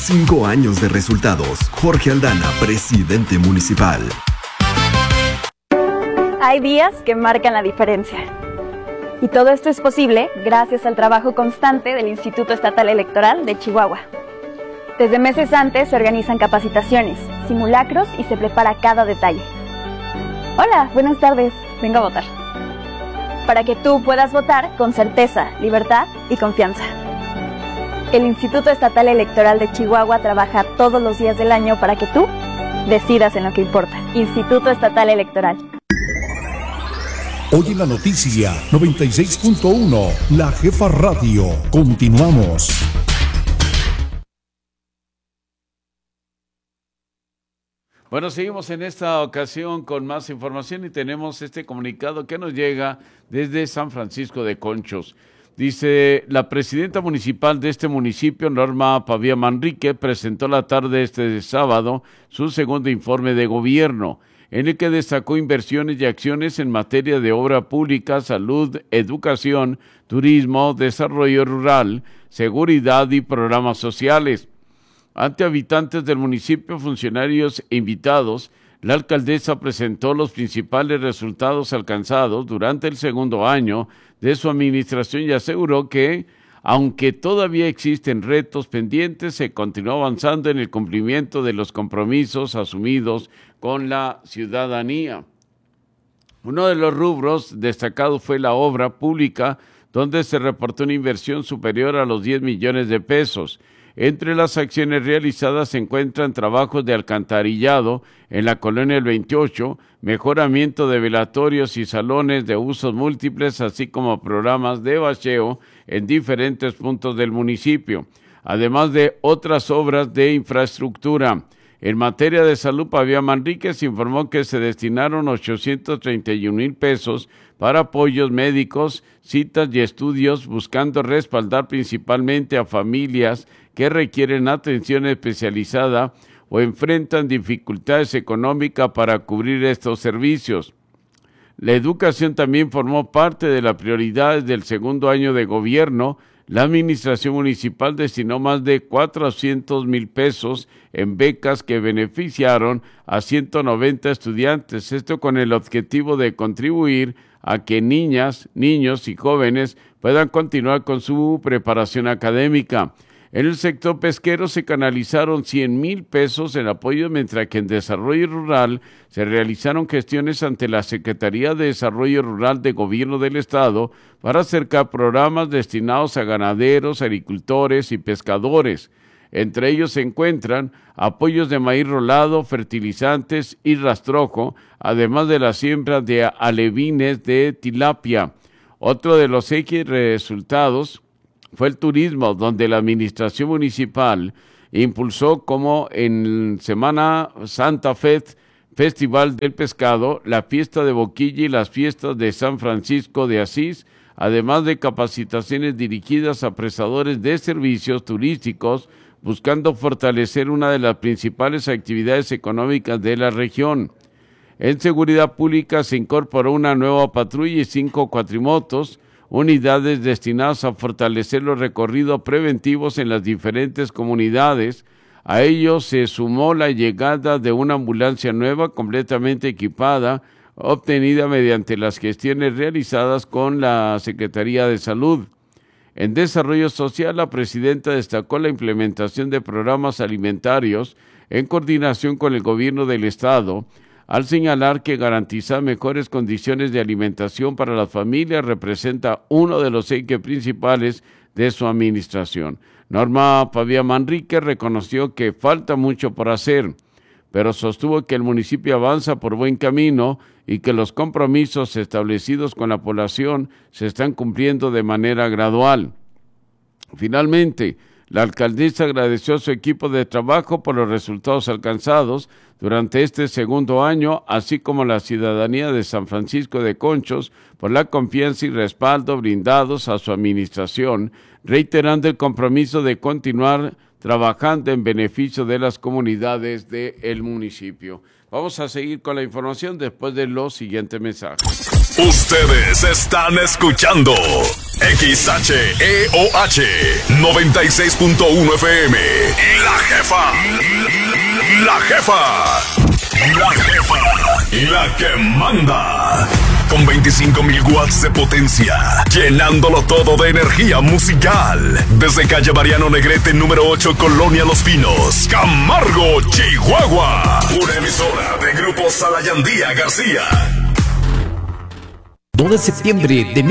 5 años de resultados. Jorge Aldana, presidente municipal. Hay días que marcan la diferencia. Y todo esto es posible gracias al trabajo constante del Instituto Estatal Electoral de Chihuahua. Desde meses antes se organizan capacitaciones, simulacros y se prepara cada detalle. Hola, buenas tardes. Vengo a votar. Para que tú puedas votar con certeza, libertad y confianza. El Instituto Estatal Electoral de Chihuahua trabaja todos los días del año para que tú decidas en lo que importa. Instituto Estatal Electoral. Hoy en la noticia 96.1, La Jefa Radio. Continuamos. Bueno, seguimos en esta ocasión con más información y tenemos este comunicado que nos llega desde San Francisco de Conchos. Dice, la presidenta municipal de este municipio, Norma Pavía Manrique, presentó la tarde este sábado su segundo informe de gobierno, en el que destacó inversiones y acciones en materia de obra pública, salud, educación, turismo, desarrollo rural, seguridad y programas sociales. Ante habitantes del municipio, funcionarios e invitados, la alcaldesa presentó los principales resultados alcanzados durante el segundo año de su administración y aseguró que, aunque todavía existen retos pendientes, se continúa avanzando en el cumplimiento de los compromisos asumidos con la ciudadanía. Uno de los rubros destacados fue la obra pública, donde se reportó una inversión superior a los 10 millones de pesos. Entre las acciones realizadas se encuentran trabajos de alcantarillado en la colonia El 28, mejoramiento de velatorios y salones de usos múltiples, así como programas de bacheo en diferentes puntos del municipio, además de otras obras de infraestructura. En materia de salud, Pavía Manrique se informó que se destinaron 831,000 pesos para apoyos médicos, citas y estudios, buscando respaldar principalmente a familias que requieren atención especializada o enfrentan dificultades económicas para cubrir estos servicios. La educación también formó parte de las prioridades del segundo año de gobierno. La administración municipal destinó más de 400,000 pesos en becas que beneficiaron a 190 estudiantes, esto con el objetivo de contribuir a que niñas, niños y jóvenes puedan continuar con su preparación académica. En el sector pesquero se canalizaron 100,000 pesos en apoyo, mientras que en desarrollo rural se realizaron gestiones ante la Secretaría de Desarrollo Rural de Gobierno del Estado para acercar programas destinados a ganaderos, agricultores y pescadores. Entre ellos se encuentran apoyos de maíz rolado, fertilizantes y rastrojo, además de la siembra de alevines de tilapia. Otro de los ejes resultados fue el turismo, donde la administración municipal impulsó, como en Semana Santa Festival del Pescado, la fiesta de Boquilla y las fiestas de San Francisco de Asís, además de capacitaciones dirigidas a prestadores de servicios turísticos, buscando fortalecer una de las principales actividades económicas de la región. En seguridad pública se incorporó una nueva patrulla y 5 cuatrimotos, unidades destinadas a fortalecer los recorridos preventivos en las diferentes comunidades. A ello se sumó la llegada de una ambulancia nueva completamente equipada, obtenida mediante las gestiones realizadas con la Secretaría de Salud. En desarrollo social, la presidenta destacó la implementación de programas alimentarios en coordinación con el gobierno del Estado, al señalar que garantizar mejores condiciones de alimentación para las familias representa uno de los ejes principales de su administración. Norma Pavía Manrique reconoció que falta mucho por hacer, pero sostuvo que el municipio avanza por buen camino y que los compromisos establecidos con la población se están cumpliendo de manera gradual. Finalmente, la alcaldesa agradeció a su equipo de trabajo por los resultados alcanzados durante este segundo año, así como a la ciudadanía de San Francisco de Conchos por la confianza y respaldo brindados a su administración, reiterando el compromiso de continuar trabajando en beneficio de las comunidades del municipio. Vamos a seguir con la información después de los siguientes mensajes. Ustedes están escuchando XHEOH 96.1 FM. La Jefa. La Jefa. La Jefa. La que manda. Con 25,000 watts de potencia, llenándolo todo de energía musical. Desde calle Mariano Negrete, número 8, Colonia Los Pinos, Camargo, Chihuahua. Una emisora de Grupo Salayandía García. 2 de septiembre de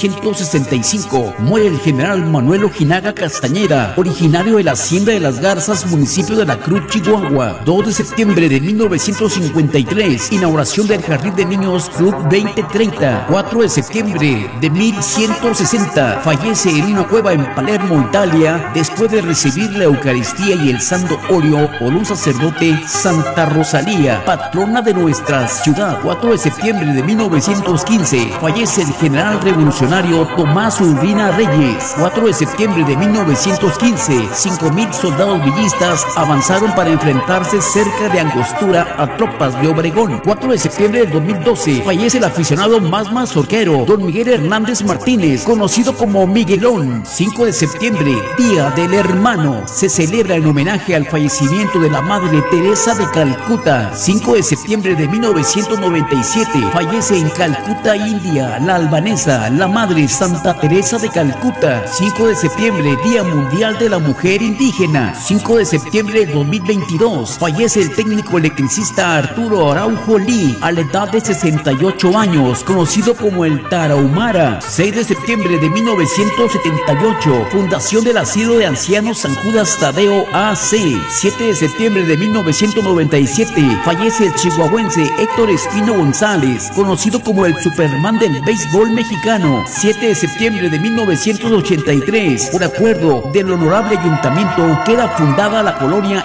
1865 muere el general Manuel Ojinaga Castañeda, originario de la Hacienda de las Garzas, municipio de La Cruz, Chihuahua. 2 de septiembre de 1953, inauguración del Jardín de Niños Club 2030. 4 de septiembre de 1160, fallece en una cueva en Palermo, Italia, después de recibir la Eucaristía y el Santo Óleo por un sacerdote, Santa Rosalía, patrona de nuestra ciudad. 4 de septiembre de 1915, fallece el general revolucionario Tomás Urbina Reyes. 4 de septiembre de 1915, 5,000 soldados villistas avanzaron para enfrentarse cerca de Angostura a tropas de Obregón. 4 de septiembre del 2012, fallece el aficionado más mazorquero, don Miguel Hernández Martínez, conocido como Miguelón. 5 de septiembre, Día del Hermano, se celebra en homenaje al fallecimiento de la Madre Teresa de Calcuta. 5 de septiembre de 1997, fallece en Calcuta, India, la albanesa, la Madre Santa Teresa de Calcuta. 5 de septiembre, Día Mundial de la Mujer Indígena. 5 de septiembre de 2022, fallece el técnico electricista Arturo Araujo Lee, a la edad de 68 años, conocido como el Tarahumara. 6 de septiembre de 1978, fundación del Asilo de Ancianos San Judas Tadeo AC. 7 de septiembre de 1997, fallece el chihuahuense Héctor Espino González, conocido como el Superman del béisbol mexicano. 7 de septiembre de 1983, por acuerdo del honorable ayuntamiento, queda fundada la colonia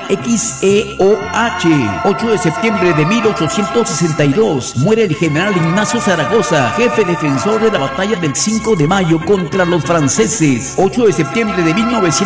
XEOH. 8 de septiembre de 1862, muere el general Ignacio Zaragoza, jefe defensor de la batalla del 5 de mayo contra los franceses. 8 de septiembre de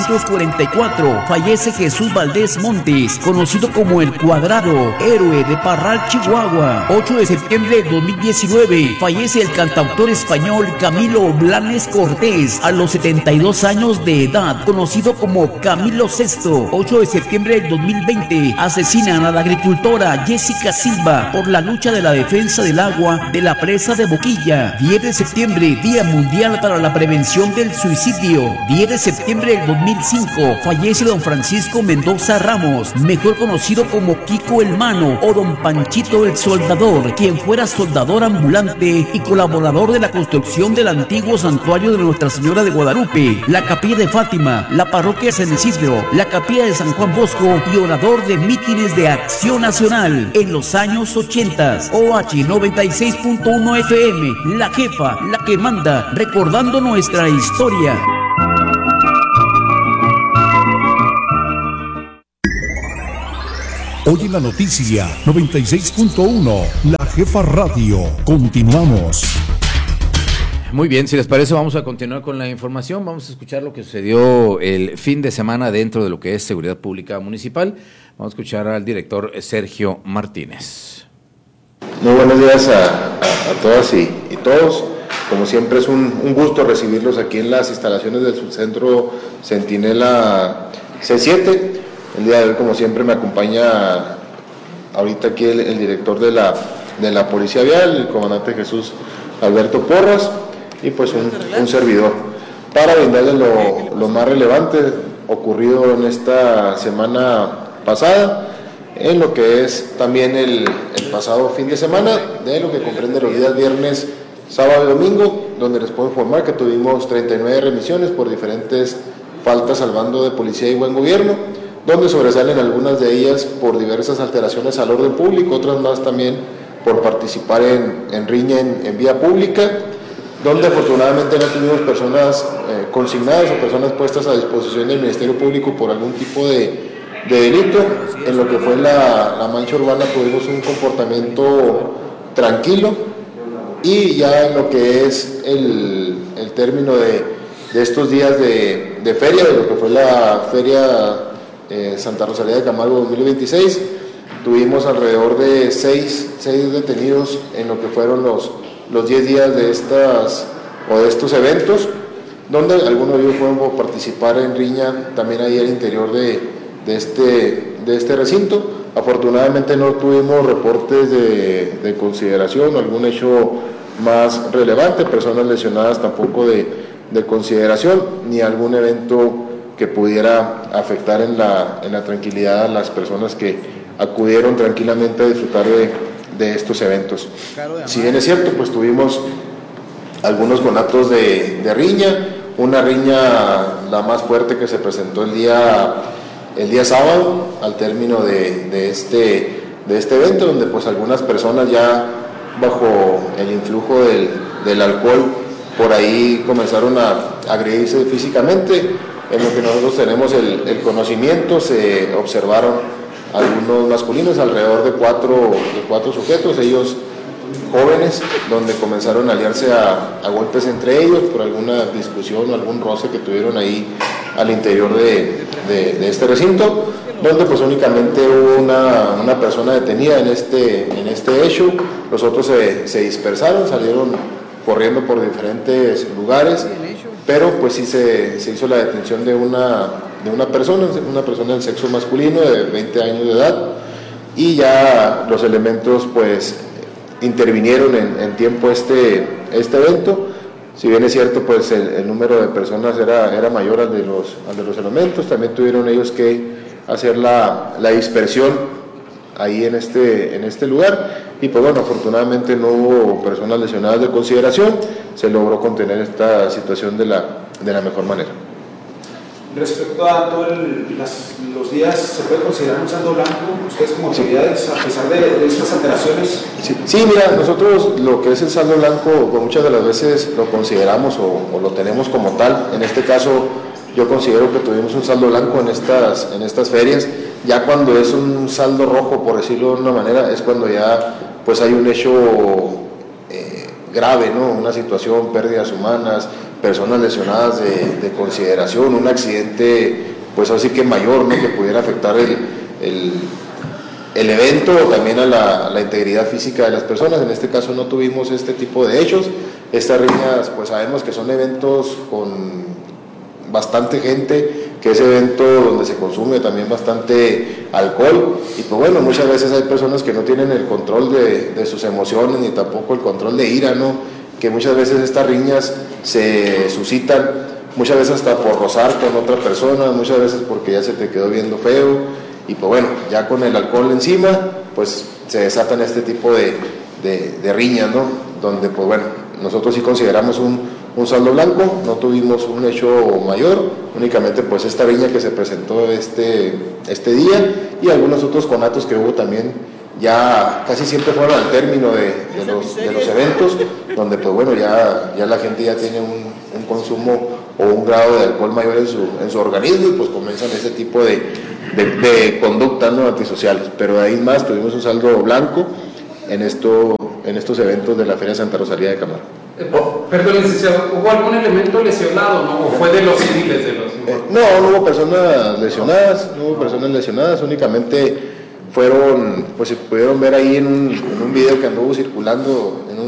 1944, fallece Jesús Valdés Montes, conocido como el Cuadrado, héroe de Parral, Chihuahua. 8 de septiembre de 2019, fallece el cantautor español Camilo Blanes Cortés, a los 72 años de edad, conocido como Camilo VI. 8 de septiembre del 2020, asesinan a la agricultora Jessica Silva por la lucha de la defensa del agua de la presa de Boquilla. 10 de septiembre, Día Mundial para la Prevención del Suicidio. 10 de septiembre del 2005, fallece don Francisco Mendoza Ramos, mejor conocido como Kiko el Mano o don Panchito el Soldador, quien fuera soldador ambulante y colaborador de la construcción del antiguo santuario de Nuestra Señora de Guadalupe, la Capilla de Fátima, la Parroquia de San Isidro, la Capilla de San Juan Bosco y orador de mítines de Acción Nacional en los años 80. OH 96.1 FM, la jefa, la que manda, recordando nuestra historia. Hoy en la noticia 96.1, La Jefa Radio. Continuamos. Muy bien, si les parece vamos a continuar con la información. Vamos a escuchar lo que sucedió el fin de semana dentro de lo que es Seguridad Pública Municipal. Vamos a escuchar al director Sergio Martínez. Muy buenos días a todas y todos. Como siempre es un gusto recibirlos aquí en las instalaciones del subcentro Centinela C7. El día de hoy, como siempre, me acompaña ahorita aquí el director de la Policía Vial, el comandante Jesús Alberto Porras, y pues un servidor, para brindarles lo más relevante ocurrido en esta semana pasada, en lo que es también el pasado fin de semana, de lo que comprende los días viernes, sábado y domingo, donde les puedo informar que tuvimos 39 remisiones por diferentes faltas al bando de policía y buen gobierno, donde sobresalen algunas de ellas por diversas alteraciones al orden público, otras más también por participar en riña en vía pública, donde afortunadamente no tuvimos personas consignadas o personas puestas a disposición del Ministerio Público por algún tipo de delito. En lo que fue la mancha urbana tuvimos un comportamiento tranquilo, y ya en lo que es el término de estos días de feria, de lo que fue la feria Santa Rosalía de Camargo 2026, tuvimos alrededor de 6 detenidos en lo que fueron los 10 días de estos eventos, donde algunos de ellos fueron por participar en riña también ahí al interior de este recinto. Afortunadamente no tuvimos reportes de consideración, algún hecho más relevante, personas lesionadas tampoco de consideración, ni algún evento que pudiera afectar en la tranquilidad a las personas que acudieron tranquilamente a disfrutar de estos eventos. Si bien es cierto, pues tuvimos algunos conatos de riña, una riña la más fuerte que se presentó el día sábado al término de este evento, donde pues algunas personas ya bajo el influjo del alcohol por ahí comenzaron a agredirse físicamente. En lo que nosotros tenemos el conocimiento, se observaron algunos masculinos, alrededor de cuatro sujetos, ellos jóvenes, donde comenzaron a aliarse a golpes entre ellos por alguna discusión o algún roce que tuvieron ahí al interior de este recinto, donde pues únicamente hubo una persona detenida en este hecho. Los otros se dispersaron, salieron corriendo por diferentes lugares, pero pues sí se hizo la detención de una persona del sexo masculino de 20 años de edad, y ya los elementos pues intervinieron en tiempo este evento. Si bien es cierto, pues el número de personas era mayor al de los elementos, también tuvieron ellos que hacer la dispersión ahí en este lugar, y pues bueno, afortunadamente no hubo personas lesionadas de consideración, se logró contener esta situación de la mejor manera. Respecto a todos los días, ¿se puede considerar un saldo blanco ustedes como autoridades a pesar de estas alteraciones? Sí, mira, nosotros lo que es el saldo blanco pues muchas de las veces lo consideramos o lo tenemos como tal. En este caso yo considero que tuvimos un saldo blanco en estas ferias. Ya cuando es un saldo rojo, por decirlo de una manera, es cuando ya pues hay un hecho grave, ¿no? Una situación, pérdidas humanas, personas lesionadas de consideración, un accidente pues así que mayor, ¿no? Que pudiera afectar el evento o también a la integridad física de las personas. En este caso no tuvimos este tipo de hechos. Estas riñas pues sabemos que son eventos con bastante gente, que es evento donde se consume también bastante alcohol, y pues bueno, muchas veces hay personas que no tienen el control de sus emociones ni tampoco el control de ira, ¿no? Que muchas veces estas riñas se suscitan, muchas veces hasta por rozar con otra persona, muchas veces porque ya se te quedó viendo feo, y pues bueno, ya con el alcohol encima, pues se desatan este tipo de riñas, ¿no? Donde pues bueno, nosotros sí consideramos un saldo blanco, no tuvimos un hecho mayor, únicamente pues esta riña que se presentó este día, y algunos otros conatos que hubo también, ya casi siempre fueron al término de los eventos, donde pues bueno, ya la gente ya tiene un consumo o un grado de alcohol mayor en su organismo, y pues comienzan ese tipo de conductas, ¿no? Antisociales. Pero de ahí más tuvimos un saldo blanco en estos eventos de la Feria Santa Rosalía de Camargo. Perdón, licenciado, ¿hubo algún elemento lesionado, no? ¿O fue de los civiles? No hubo personas lesionadas, únicamente fueron, pues se pudieron ver ahí en un video que anduvo circulando en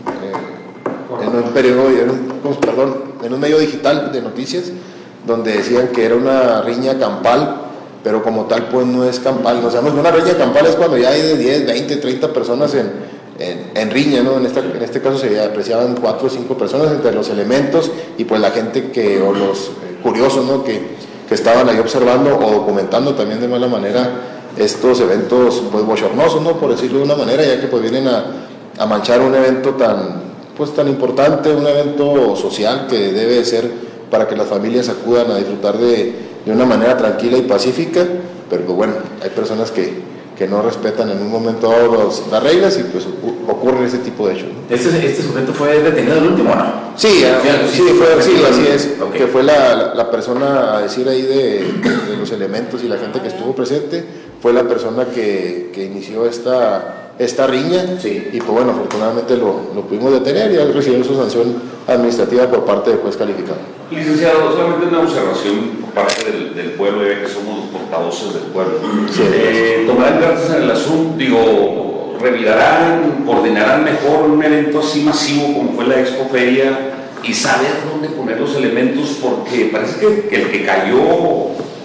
un medio digital de noticias, donde decían que era una riña campal, pero como tal pues no es campal. No sabemos, una riña campal es cuando ya hay de 10, 20, 30 personas en riña, ¿no? En este caso se apreciaban 4 o 5 personas entre los elementos y pues la gente o los curiosos, ¿no? que estaban ahí observando o documentando también de mala manera estos eventos pues bochornosos, ¿no? Por decirlo de una manera, ya que pues vienen a manchar un evento tan importante, un evento social que debe ser para que las familias acudan a disfrutar de una manera tranquila y pacífica, pero pues bueno, hay personas que no respetan en un momento dado las reglas y pues ocurre ese tipo de hechos, ¿no? ¿Este sujeto fue detenido el último o no? Sí, así es, okay. Que fue la persona, a decir ahí de los elementos y la gente que estuvo presente, fue la persona que inició esta esta riña, y pues bueno, afortunadamente lo pudimos detener y ya recibió su sanción administrativa por parte del juez calificado. Licenciado, solamente una observación por parte del pueblo, ya que somos los portavoces del pueblo. Sí, ¿tomarán cartas en el asunto? Digo, ¿revirarán, coordinarán mejor un evento así masivo como fue la Expo Feria y saber dónde poner los elementos? Porque parece que el que cayó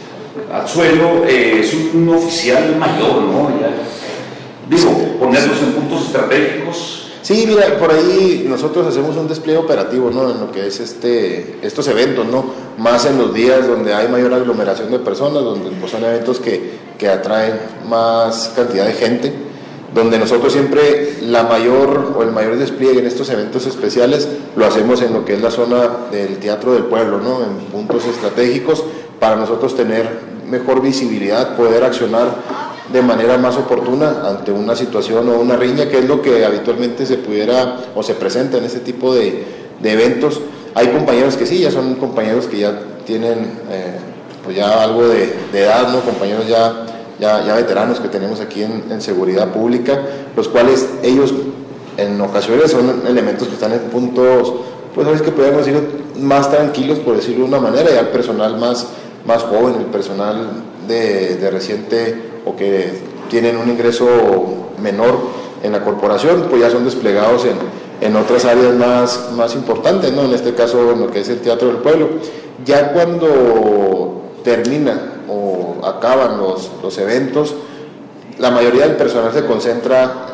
al suelo es un oficial mayor, ¿no? Ya, digo, ponerlos en puntos estratégicos. Sí, mira, por ahí nosotros hacemos un despliegue operativo, ¿no? En lo que es estos eventos, ¿no? Más en los días donde hay mayor aglomeración de personas, donde pues, son eventos que atraen más cantidad de gente, donde nosotros siempre el mayor despliegue en estos eventos especiales lo hacemos en lo que es la zona del Teatro del Pueblo, ¿no? En puntos estratégicos para nosotros tener mejor visibilidad, poder accionar de manera más oportuna ante una situación o una riña, que es lo que habitualmente se pudiera o se presenta en este tipo de eventos. Hay compañeros que sí, ya son compañeros que ya tienen pues ya algo de edad, ¿no? Compañeros ya veteranos que tenemos aquí en seguridad pública, los cuales ellos en ocasiones son elementos que están en puntos, pues sabes que podemos decir más tranquilos, por decirlo de una manera, ya el personal más joven, el personal de reciente o que tienen un ingreso menor en la corporación, pues ya son desplegados en otras áreas más importantes, ¿no? En este caso, en lo que es el Teatro del Pueblo. Ya cuando termina o acaban los eventos, la mayoría del personal se concentra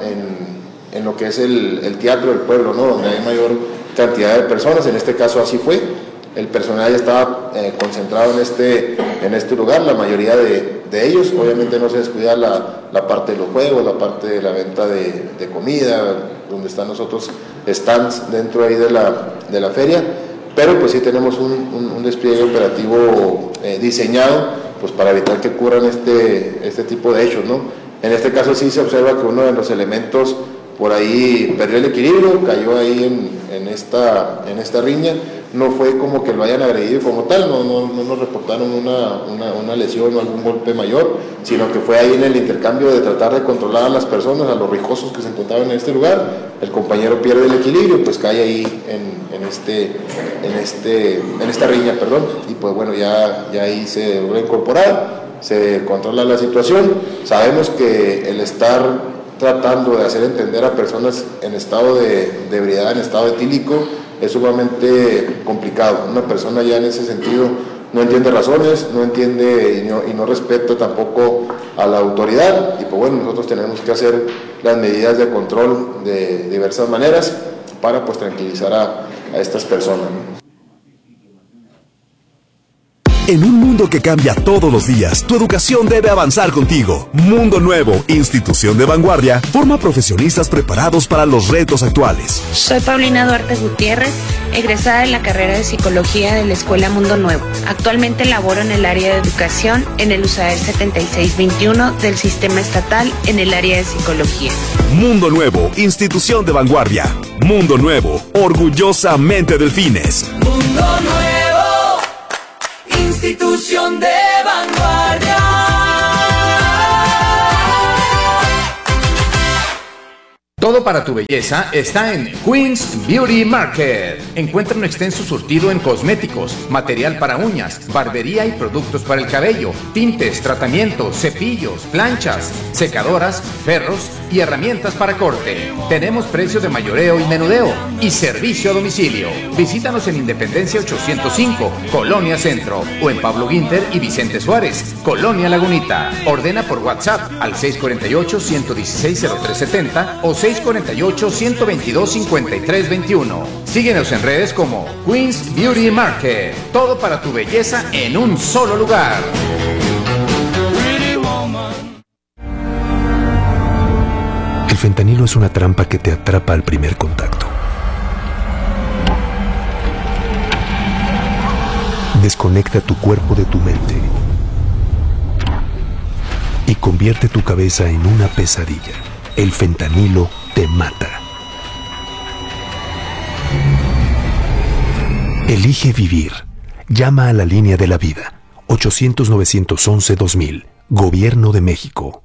en lo que es el Teatro del Pueblo, ¿no? Donde hay mayor cantidad de personas. En este caso así fue. El personal ya estaba concentrado en este lugar, la mayoría de ellos. Obviamente no se descuida la parte de los juegos, la parte de la venta de comida, donde están nosotros stands dentro ahí de la feria, pero pues sí tenemos un despliegue operativo diseñado pues para evitar que ocurran este tipo de hechos, ¿no? En este caso sí se observa que uno de los elementos por ahí perdió el equilibrio, cayó ahí en esta riña. No fue como que lo hayan agredido como tal, no nos reportaron una lesión o algún golpe mayor, sino que fue ahí en el intercambio de tratar de controlar a las personas, a los rijosos que se encontraban en este lugar. El compañero pierde el equilibrio, pues cae ahí en esta riña, y pues bueno, ya ahí se vuelve a incorporar, se controla la situación. Sabemos que el estar tratando de hacer entender a personas en estado de ebriedad, en estado etílico, es sumamente complicado. Una persona ya en ese sentido no entiende razones, no entiende y no respeta tampoco a la autoridad, y pues bueno, nosotros tenemos que hacer las medidas de control de diversas maneras para pues tranquilizar a estas personas, ¿no? En un mundo que cambia todos los días, tu educación debe avanzar contigo. Mundo Nuevo, institución de vanguardia, forma profesionistas preparados para los retos actuales. Soy Paulina Duarte Gutiérrez, egresada de la carrera de Psicología de la Escuela Mundo Nuevo. Actualmente laboro en el área de educación en el USAER 7621 del Sistema Estatal en el área de Psicología. Mundo Nuevo, institución de vanguardia. Mundo Nuevo, orgullosamente Delfines. Mundo Nuevo, institución de vanguardia. Todo para tu belleza está en Queen's Beauty Market. Encuentra un extenso surtido en cosméticos, material para uñas, barbería y productos para el cabello, tintes, tratamientos, cepillos, planchas, secadoras, ferros y herramientas para corte. Tenemos precios de mayoreo y menudeo y servicio a domicilio. Visítanos en Independencia 805, Colonia Centro, o en Pablo Guinter y Vicente Suárez, Colonia Lagunita. Ordena por WhatsApp al 648-116-0370 o 648-122-5321. Síguenos en redes como Queen's Beauty Market. Todo para tu belleza en un solo lugar. El fentanilo es una trampa que te atrapa al primer contacto. Desconecta tu cuerpo de tu mente y convierte tu cabeza en una pesadilla. El fentanilo te mata. Elige vivir. Llama a la línea de la vida. 800-911-2000. Gobierno de México.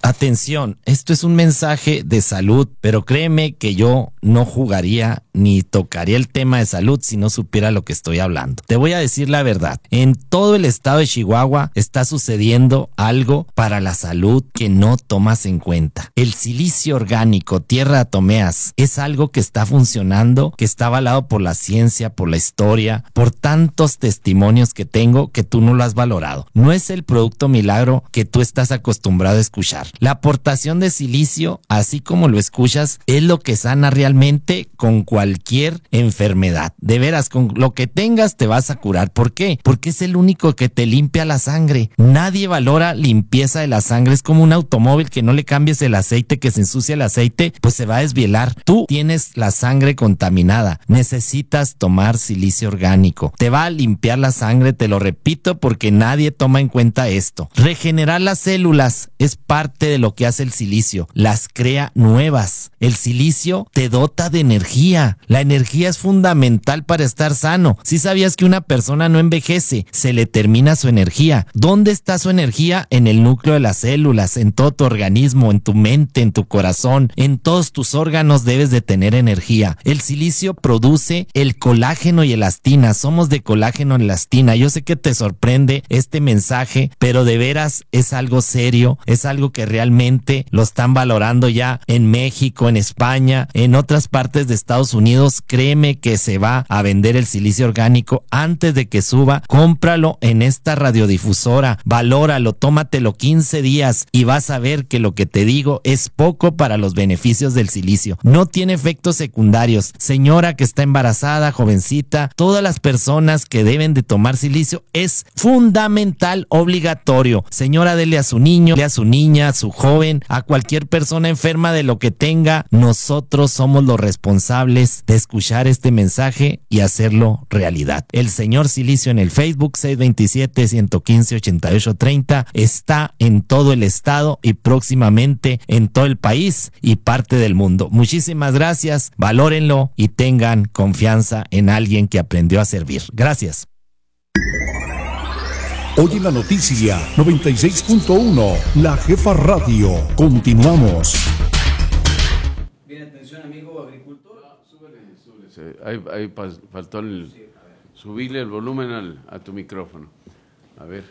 Atención, esto es un mensaje de salud, pero créeme que yo no jugaría ni tocaría el tema de salud si no supiera lo que estoy hablando. Te voy a decir la verdad. En todo el estado de Chihuahua está sucediendo algo para la salud que no tomas en cuenta. El silicio orgánico, tierra de atomeas, es algo que está funcionando, que está avalado por la ciencia, por la historia, por tantos testimonios que tengo que tú no lo has valorado. No es el producto milagro que tú estás acostumbrado a escuchar. La aportación de silicio, así como lo escuchas, es lo que sana realmente con cualquier enfermedad. De veras, con lo que tengas te vas a curar. ¿Por qué? Porque es el único que te limpia la sangre. Nadie valora limpieza de la sangre. Es como un automóvil que no le cambies el aceite, que se ensucia el aceite, pues se va a desvielar. Tú tienes la sangre contaminada. Necesitas tomar silicio orgánico. Te va a limpiar la sangre, te lo repito, porque nadie toma en cuenta esto. Regenerar las células es parte de lo que hace el silicio, las crea nuevas. El silicio te dota de energía. La energía es fundamental para estar sano. Si sabías que una persona no envejece, se le termina su energía. ¿Dónde está su energía? En el núcleo de las células, en todo tu organismo, en tu mente, en tu corazón, en todos tus órganos debes de tener energía. El silicio produce el colágeno y elastina. Somos de colágeno y elastina. Yo sé que te sorprende este mensaje, pero de veras es algo serio, es algo que realmente lo están valorando ya en México, en España, en otras partes de Estados Unidos. Créeme que se va a vender el silicio orgánico antes de que suba. Cómpralo en esta radiodifusora, valóralo, tómatelo 15 días y vas a ver que lo que te digo es poco para los beneficios del silicio. No tiene efectos secundarios. Señora que está embarazada, jovencita, todas las personas que deben de tomar silicio es fundamental, obligatorio. Señora, dele a su niño, dele a su niña, a su joven, a cualquier persona enferma de lo que tenga. Nosotros somos los responsables de escuchar este mensaje y hacerlo realidad. El señor Silicio en el Facebook 627-115-8830 está en todo el estado y próximamente en todo el país y parte del mundo. Muchísimas gracias, valórenlo y tengan confianza en alguien que aprendió a servir. Gracias. Hoy en la noticia 96.1, La Jefa Radio. Continuamos. Bien, atención amigo agricultor. Súbele. Ahí faltó subirle el volumen a tu micrófono. A ver.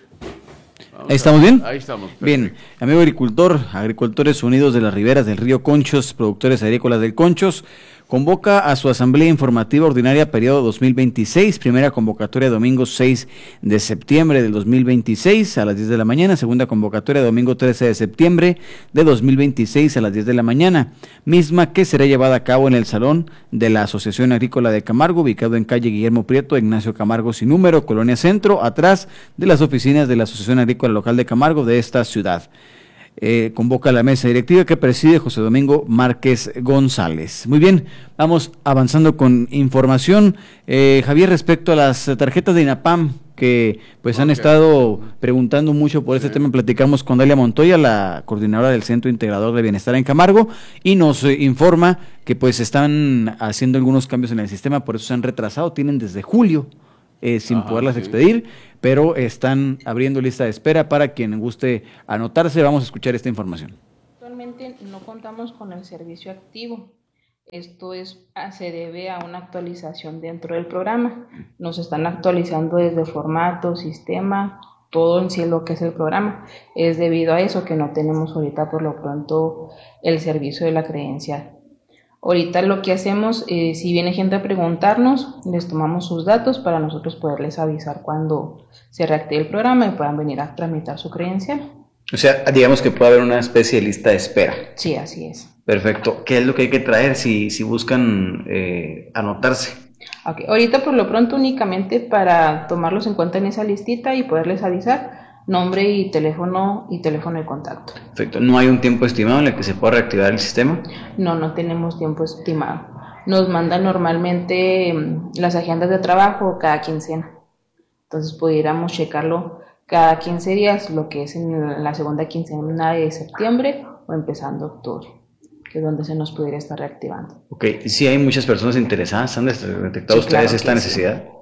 Ahí estamos bien. Ahí estamos. Perfecto. Bien, amigo agricultor, Agricultores Unidos de las Riberas del Río Conchos, productores agrícolas del Conchos, convoca a su asamblea informativa ordinaria periodo 2026, primera convocatoria domingo 6 de septiembre del 2026 a las 10 de la mañana, segunda convocatoria domingo 13 de septiembre de 2026 a las 10 de la mañana, misma que será llevada a cabo en el Salón de la Asociación Agrícola de Camargo, ubicado en calle Guillermo Prieto, Ignacio Camargo sin número, Colonia Centro, atrás de las oficinas de la Asociación Agrícola Local de Camargo de esta ciudad. Convoca a la mesa directiva que preside José Domingo Márquez González. Muy bien, vamos avanzando con información. Javier, respecto a las tarjetas de INAPAM, que pues han estado preguntando mucho por este tema, platicamos con Dalia Montoya, la coordinadora del Centro Integrador de Bienestar en Camargo, y nos informa que pues están haciendo algunos cambios en el sistema, por eso se han retrasado, tienen desde julio sin poderlas expedir, pero están abriendo lista de espera para quien guste anotarse. Vamos a escuchar esta información. Actualmente no contamos con el servicio activo. Esto se debe a una actualización dentro del programa. Nos están actualizando desde formato, sistema, todo en sí lo que es el programa. Es debido a eso que no tenemos ahorita por lo pronto el servicio de la credencial. Ahorita lo que hacemos, si viene gente a preguntarnos, les tomamos sus datos para nosotros poderles avisar cuando se reactive el programa y puedan venir a tramitar su credencial. O sea, digamos que puede haber una especie de lista de espera. Sí, así es. Perfecto. ¿Qué es lo que hay que traer si buscan anotarse? Okay. Ahorita por lo pronto únicamente para tomarlos en cuenta en esa listita y poderles avisar, nombre y teléfono de contacto. Perfecto. ¿No hay un tiempo estimado en el que se pueda reactivar el sistema? No tenemos tiempo estimado. Nos mandan normalmente las agendas de trabajo cada quincena. Entonces pudiéramos checarlo cada 15 días, lo que es en la segunda quincena de septiembre o empezando octubre, que es donde se nos pudiera estar reactivando. Ok, ¿sí hay muchas personas interesadas? ¿Han detectado ustedes esta necesidad?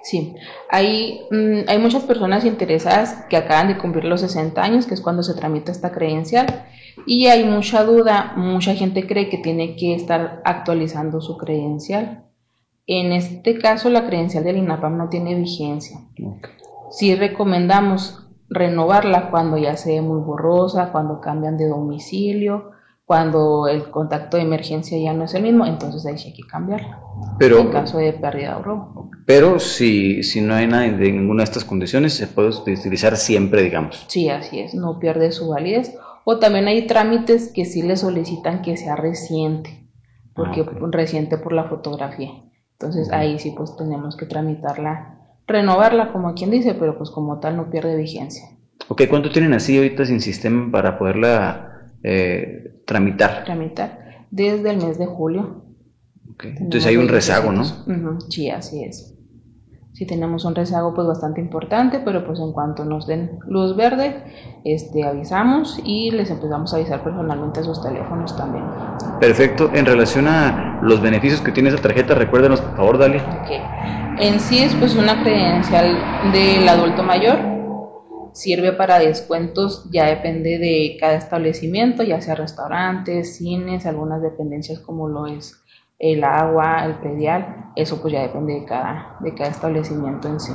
Sí, hay muchas personas interesadas que acaban de cumplir los 60 años, que es cuando se tramita esta credencial, y hay mucha duda, mucha gente cree que tiene que estar actualizando su credencial. En este caso, la credencial del INAPAM no tiene vigencia. Sí recomendamos renovarla cuando ya se ve muy borrosa, cuando cambian de domicilio, cuando el contacto de emergencia ya no es el mismo, entonces ahí sí hay que cambiarla, pero, en caso de pérdida o robo. Pero si no hay nada de ninguna de estas condiciones, se puede utilizar siempre, digamos. Sí, así es, no pierde su validez. O también hay trámites que sí le solicitan que sea reciente, porque reciente por la fotografía. Entonces ahí sí pues tenemos que tramitarla, renovarla como quien dice, pero pues como tal no pierde vigencia. Ok, ¿cuánto tienen así ahorita sin sistema para poderla tramitar? Tramitar desde el mes de julio. Okay. Entonces hay un rezago, ¿no? Sí, así es. Sí tenemos un rezago pues bastante importante, pero pues en cuanto nos den luz verde, avisamos y les empezamos a avisar personalmente a sus teléfonos también. Perfecto. En relación a los beneficios que tiene esa tarjeta, recuérdenos por favor, Dalia. Okay. En sí es pues una credencial del adulto mayor, sirve para descuentos, ya depende de cada establecimiento, ya sea restaurantes, cines, algunas dependencias como lo es el agua, el predial, eso pues ya depende de cada establecimiento en sí.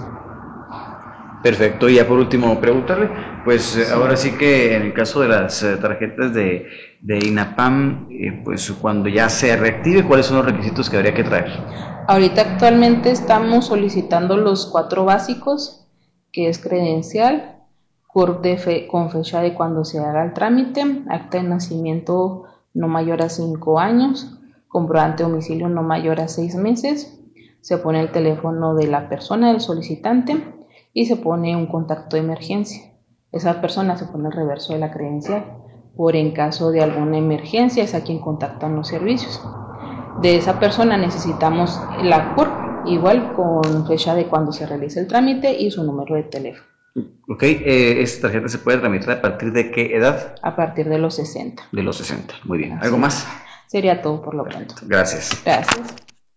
Perfecto, y ya por último preguntarle, pues sí. Ahora sí que en el caso de las tarjetas de INAPAM, pues cuando ya se reactive, ¿cuáles son los requisitos que habría que traer? Ahorita actualmente estamos solicitando los 4 básicos, que es credencial, CURP con fecha de cuando se haga el trámite, acta de nacimiento no mayor a 5 años, comprobante de domicilio no mayor a 6 meses, se pone el teléfono de la persona, del solicitante, y se pone un contacto de emergencia. Esa persona se pone el reverso de la credencial, por en caso de alguna emergencia es a quien contactan los servicios. De esa persona necesitamos la CURP, igual con fecha de cuando se realice el trámite y su número de teléfono. Ok, ¿esta tarjeta se puede tramitar a partir de qué edad? A partir de los 60. De los 60, muy bien. ¿Algo más? Sería todo por lo pronto. Gracias. Gracias.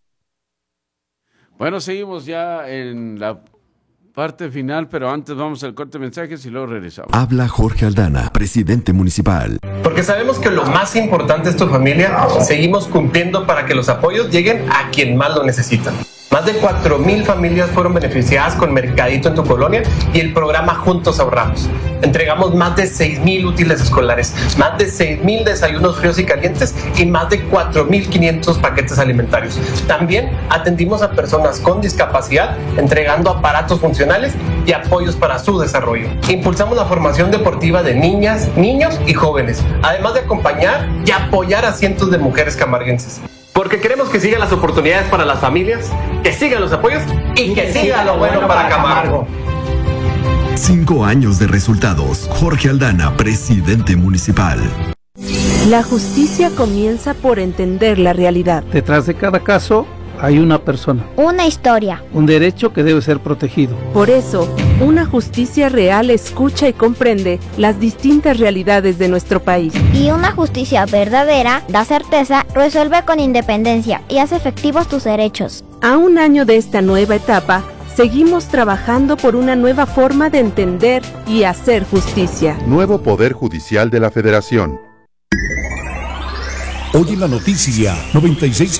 Bueno, seguimos ya en la parte final, pero antes vamos al corte de mensajes y luego regresamos. Habla Jorge Aldana, presidente municipal. Porque sabemos que lo más importante es tu familia, seguimos cumpliendo para que los apoyos lleguen a quien más lo necesita. Más de 4,000 familias fueron beneficiadas con Mercadito en tu colonia y el programa Juntos Ahorramos. Entregamos más de 6,000 útiles escolares, más de 6,000 desayunos fríos y calientes y más de 4,500 paquetes alimentarios. También atendimos a personas con discapacidad, entregando aparatos funcionales y apoyos para su desarrollo. Impulsamos la formación deportiva de niñas, niños y jóvenes, además de acompañar y apoyar a cientos de mujeres camarguenses. Porque queremos que sigan las oportunidades para las familias, que sigan los apoyos y que siga lo bueno para Camargo. 5 años de resultados. Jorge Aldana, presidente municipal. La justicia comienza por entender la realidad. Detrás de cada caso hay una persona. Una historia. Un derecho que debe ser protegido. Por eso, una justicia real escucha y comprende las distintas realidades de nuestro país. Y una justicia verdadera da certeza, resuelve con independencia y hace efectivos tus derechos. A un año de esta nueva etapa, seguimos trabajando por una nueva forma de entender y hacer justicia. Nuevo Poder Judicial de la Federación. Hoy en la noticia 96.9